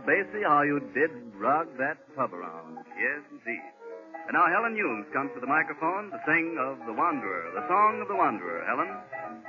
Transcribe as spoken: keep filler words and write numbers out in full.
Basie, how you did rock that pub around. Yes, indeed. And now Helen Humes comes to the microphone to sing of The Wanderer, the song of the Wanderer. Helen?